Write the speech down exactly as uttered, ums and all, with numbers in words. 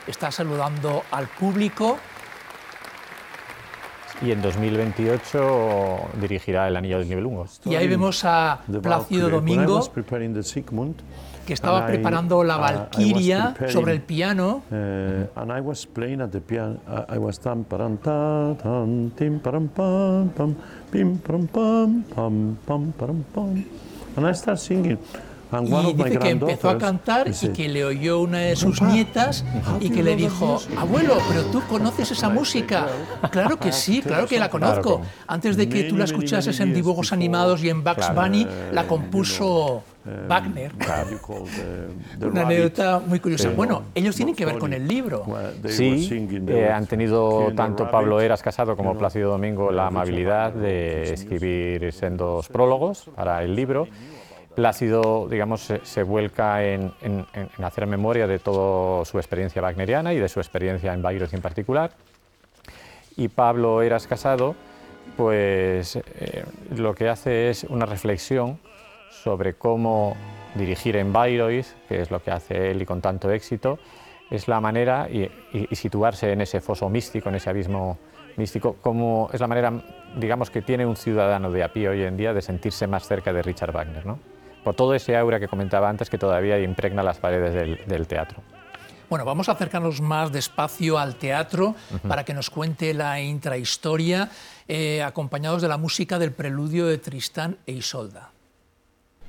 está saludando al público. Y en dos mil veintiocho dirigirá El Anillo del Nibelungo. Y ahí vemos a Plácido Domingo, que estaba preparando la Valquiria sobre el piano. Y dice que empezó a cantar y que le oyó una de sus nietas y que le dijo: abuelo, ¿pero tú conoces esa música? Claro que sí, claro que la conozco. Antes de que tú la escuchases en dibujos animados y en Bugs Bunny, la compuso Wagner. Una anécdota muy curiosa. Bueno, ellos tienen que ver con el libro. Sí, eh, han tenido tanto Pablo Heras Casado como Plácido Domingo la amabilidad de escribir sendos prólogos para el libro. Plácido, digamos, se, se vuelca en, en, en hacer memoria de toda su experiencia wagneriana y de su experiencia en Bayreuth en particular. Y Pablo Heras Casado, pues eh, lo que hace es una reflexión sobre cómo dirigir en Bayreuth, que es lo que hace él y con tanto éxito, es la manera, y, y, y situarse en ese foso místico, en ese abismo místico, como es la manera, digamos, que tiene un ciudadano de a pie hoy en día de sentirse más cerca de Richard Wagner, ¿no? Por todo ese aura que comentaba antes que todavía impregna las paredes del, del teatro. Bueno, vamos a acercarnos más despacio al teatro uh-huh. para que nos cuente la intrahistoria, eh, acompañados de la música del preludio de Tristán e Isolda.